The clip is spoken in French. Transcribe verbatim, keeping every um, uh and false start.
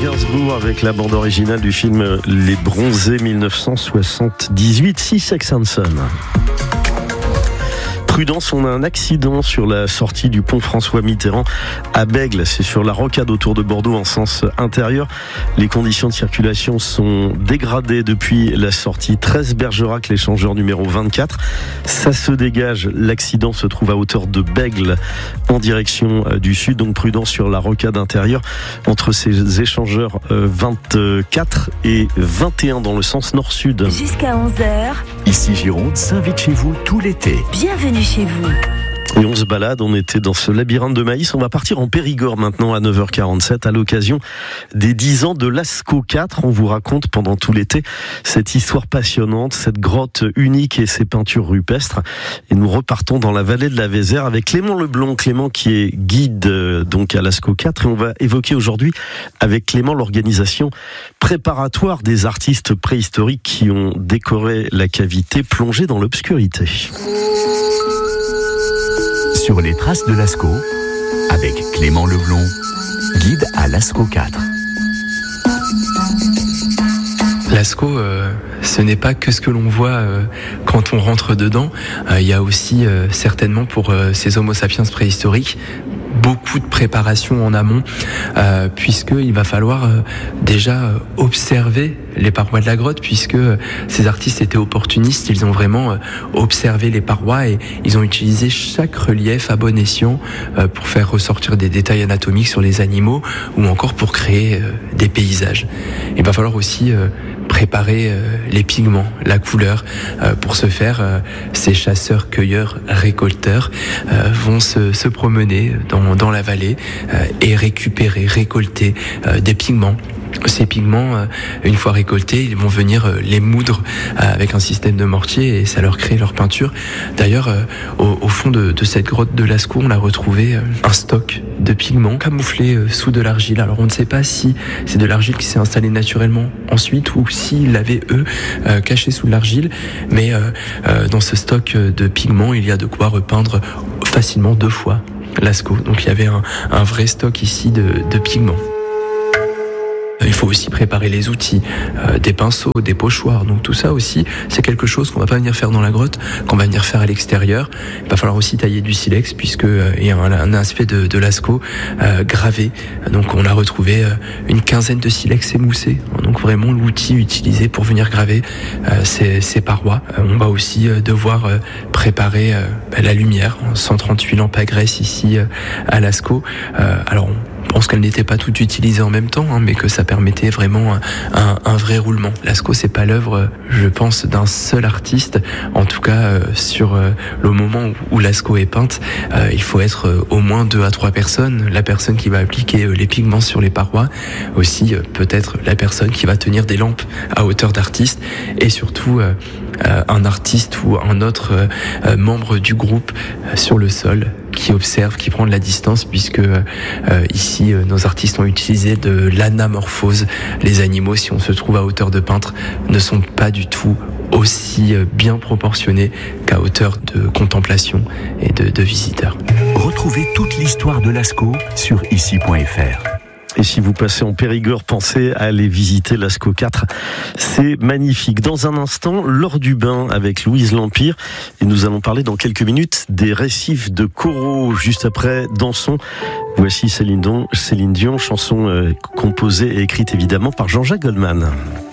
Gainsbourg avec la bande originale du film Les Bronzés dix-neuf cent soixante-dix-huit, Six Sex and Son. Prudence, on a un accident sur la sortie du pont François Mitterrand à Bègles. C'est sur la rocade autour de Bordeaux en sens intérieur. Les conditions de circulation sont dégradées depuis la sortie treize Bergerac, l'échangeur numéro vingt-quatre. Ça se dégage. L'accident se trouve à hauteur de Bègles en direction du sud. Donc prudence sur la rocade intérieure entre ces échangeurs vingt-quatre et vingt et un dans le sens nord-sud. Jusqu'à onze heures. Ici Gironde s'invite chez vous tout l'été. Bienvenue chez vous. Et on se balade, on était dans ce labyrinthe de maïs. On va partir en Périgord maintenant à neuf heures quarante-sept à l'occasion des dix ans de Lascaux quatre. On vous raconte pendant tout l'été cette histoire passionnante, cette grotte unique et ses peintures rupestres. Et nous repartons dans la vallée de la Vézère avec Clément Leblond. Clément qui est guide euh, donc à Lascaux quatre. Et on va évoquer aujourd'hui avec Clément l'organisation préparatoire des artistes préhistoriques qui ont décoré la cavité plongée dans l'obscurité. Sur les traces de Lascaux, avec Clément Leblond, guide à Lascaux quatre. Lascaux, euh, ce n'est pas que ce que l'on voit euh, quand on rentre dedans. Euh, il y a aussi euh, certainement pour euh, ces Homo sapiens préhistoriques beaucoup de préparation en amont, euh, puisqu'il va falloir euh, déjà euh, observer les parois de la grotte, puisque euh, ces artistes étaient opportunistes, ils ont vraiment euh, observé les parois et ils ont utilisé chaque relief à bon escient euh, pour faire ressortir des détails anatomiques sur les animaux ou encore pour créer euh, des paysages. Il va falloir aussi euh, préparer euh, les pigments, la couleur. Euh, pour ce faire, euh, ces chasseurs, cueilleurs, récolteurs euh, vont se, se promener dans, dans la vallée euh, et récupérer, récolter euh, des pigments. Ces pigments, euh, une fois récoltés, ils vont venir euh, les moudre euh, avec un système de mortier et ça leur crée leur peinture. D'ailleurs, euh, au, au fond de, de cette grotte de Lascaux, on a retrouvé euh, un stock de pigments camouflés euh, sous de l'argile. Alors on ne sait pas si c'est de l'argile qui s'est installée naturellement ensuite ou s'ils l'avaient eux euh, caché sous l'argile. Mais euh, euh, dans ce stock de pigments, il y a de quoi repeindre facilement deux fois Lascaux. Donc il y avait un, un vrai stock ici de, de pigments. Il faut aussi préparer les outils, euh, des pinceaux, des pochoirs. Donc tout ça aussi, c'est quelque chose qu'on va pas venir faire dans la grotte, qu'on va venir faire à l'extérieur. Il va falloir aussi tailler du silex puisque euh, il y a un, un aspect de, de Lascaux euh, gravé. Donc on a retrouvé euh, une quinzaine de silex émoussés. Donc vraiment l'outil utilisé pour venir graver euh, ces, ces parois. Euh, on va aussi euh, devoir euh, préparer euh, bah, la lumière, cent trente-huit lampes à graisse ici euh, à Lascaux. Euh, alors on Je pense qu'elles n'étaient pas toutes utilisées en même temps, hein, mais que ça permettait vraiment un, un, un vrai roulement. Lascaux, c'est pas l'œuvre, je pense, d'un seul artiste. En tout cas, euh, sur euh, le moment où, où Lascaux est peinte, euh, il faut être euh, au moins deux à trois personnes. La personne qui va appliquer euh, les pigments sur les parois, aussi euh, peut-être la personne qui va tenir des lampes à hauteur d'artiste, et surtout euh, euh, un artiste ou un autre euh, euh, membre du groupe euh, sur le sol qui observe, qui prend de la distance, puisque euh, ici euh, nos artistes ont utilisé de l'anamorphose. Les animaux, si on se trouve à hauteur de peintre, ne sont pas du tout aussi euh, bien proportionnés qu'à hauteur de contemplation et de, de visiteurs. Retrouvez toute l'histoire de Lascaux sur ici point f r. Et si vous passez en Périgord, pensez à aller visiter Lascaux quatre. C'est magnifique. Dans un instant, Laure Dubin avec Louise L'Empire. Et nous allons parler dans quelques minutes des récifs de coraux. Juste après, Dansons. Voici Céline Dion, Céline Dion, chanson euh, composée et écrite évidemment par Jean-Jacques Goldman.